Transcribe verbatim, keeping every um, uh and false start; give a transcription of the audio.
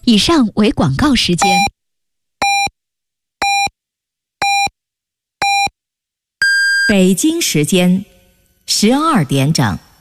以上为广告时间。 北京时间十二点整。